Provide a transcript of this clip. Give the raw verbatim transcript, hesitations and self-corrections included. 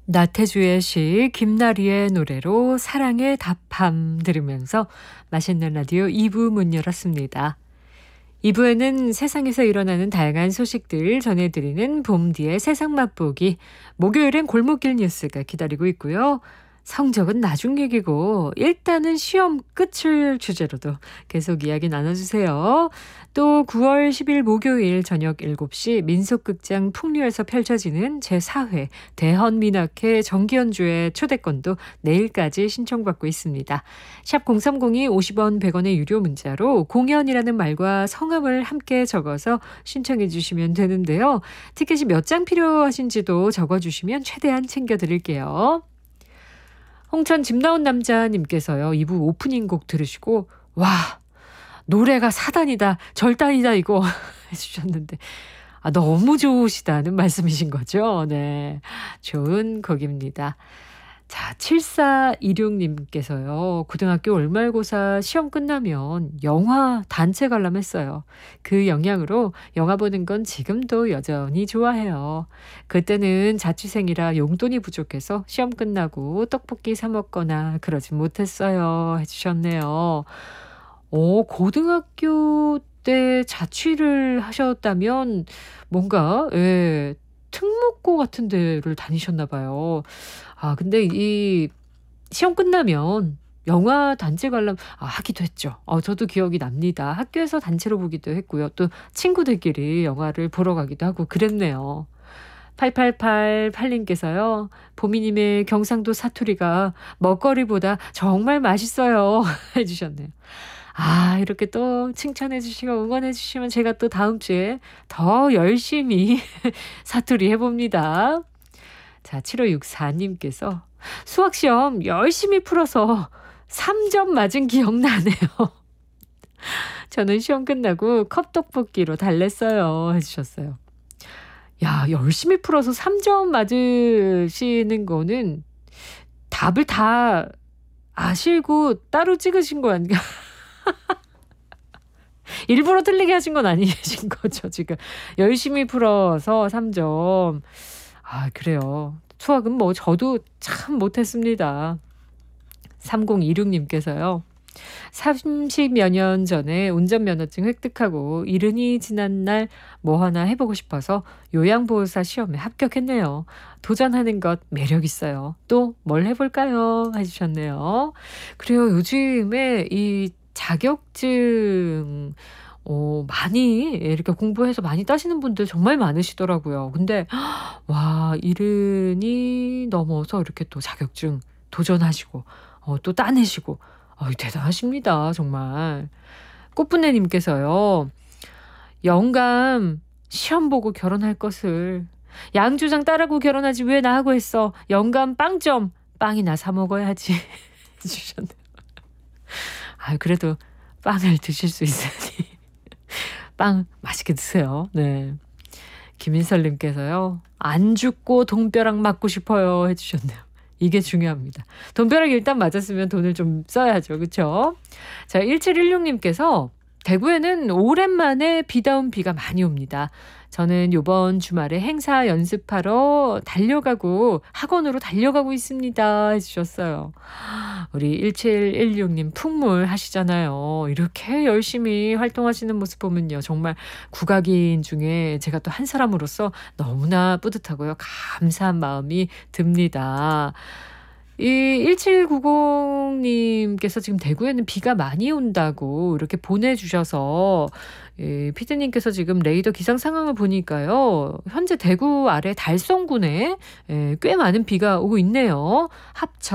나태주의 시 김나리의 노래로 사랑의 답함 들으면서 맛있는 라디오 이 부 문 열었습니다. 이 부에는 세상에서 일어나는 다양한 소식들 전해드리는 봄디의 세상 맛보기, 목요일엔 골목길 뉴스가 기다리고 있고요. 성적은 나중 얘기고 일단은 시험 끝을 주제로도 계속 이야기 나눠주세요. 또 구월 십일 목요일 저녁 일곱 시 민속극장 풍류에서 펼쳐지는 제사 회 대헌민학회 정기연주회 초대권도 내일까지 신청받고 있습니다. 샵 공삼공이 오십 원 백 원의 유료 문자로 공연이라는 말과 성함을 함께 적어서 신청해 주시면 되는데요. 티켓이 몇 장 필요하신지도 적어주시면 최대한 챙겨드릴게요. 홍천 집 나온 남자님께서요. 이 부 오프닝 곡 들으시고 와 노래가 사단이다 절단이다 이거 해주셨는데 아, 너무 좋으시다는 말씀이신 거죠. 네, 좋은 곡입니다. 자, 칠사이육 님께서요. 고등학교 월말고사 시험 끝나면 영화 단체 관람했어요. 그 영향으로 영화 보는 건 지금도 여전히 좋아해요. 그때는 자취생이라 용돈이 부족해서 시험 끝나고 떡볶이 사 먹거나 그러진 못했어요. 해주셨네요. 오, 고등학교 때 자취를 하셨다면 뭔가 예, 특목고 같은 데를 다니셨나 봐요. 아, 근데 이 시험 끝나면 영화 단체 관람 아, 하기도 했죠. 어, 저도 기억이 납니다. 학교에서 단체로 보기도 했고요. 또 친구들끼리 영화를 보러 가기도 하고 그랬네요. 팔팔팔팔 님께서요. 보미님의 경상도 사투리가 먹거리보다 정말 맛있어요. 해주셨네요. 아, 이렇게 또 칭찬해 주시고 응원해 주시면 제가 또 다음 주에 더 열심히 사투리 해봅니다. 자, 칠오육사 님께서 수학시험 열심히 풀어서 삼 점 맞은 기억 나네요. 저는 시험 끝나고 컵떡볶이로 달랬어요. 해주셨어요. 야, 열심히 풀어서 삼 점 맞으시는 거는 답을 다 아시고 따로 찍으신 거 아닌가? 일부러 틀리게 하신 건 아니신 거죠, 지금. 열심히 풀어서 삼 점. 아, 그래요. 수학은 뭐 저도 참 못했습니다. 삼공이육 님께서요. 삼십여 년 전에 운전면허증 획득하고 이른이 지난 날 뭐 하나 해보고 싶어서 요양보호사 시험에 합격했네요. 도전하는 것 매력 있어요. 또 뭘 해볼까요? 해주셨네요. 그래요. 요즘에 이 자격증 어, 많이 이렇게 공부해서 많이 따시는 분들 정말 많으시더라고요. 근데 와, 이른이 넘어서 이렇게 또 자격증 도전하시고 어, 또 따내시고 어, 대단하십니다. 정말. 꽃분내님께서요. 영감 시험 보고 결혼할 것을 양조장 딸하고 결혼하지 왜 나하고 했어. 영감 빵점 빵이나 사 먹어야지 해주셨네요. 아, 그래도 빵을 드실 수 있으니 빵 맛있게 드세요. 네. 김인설님께서요. 안 죽고 돈벼락 맞고 싶어요 해주셨네요. 이게 중요합니다. 돈벼락 일단 맞았으면 돈을 좀 써야죠. 그렇죠? 자, 일칠일육 님께서 대구에는 오랜만에 비다운 비가 많이 옵니다. 저는 이번 주말에 행사 연습하러 달려가고 학원으로 달려가고 있습니다. 해주셨어요. 우리 일칠일육 님 풍물 하시잖아요. 이렇게 열심히 활동하시는 모습 보면요. 정말 국악인 중에 제가 또 한 사람으로서 너무나 뿌듯하고요. 감사한 마음이 듭니다. 이 일칠구공 님께서 지금 대구에는 비가 많이 온다고 이렇게 보내주셔서 예, 피디님께서 지금 레이더 기상 상황을 보니까요. 현재 대구 아래 달성군에 예, 꽤 많은 비가 오고 있네요. 합천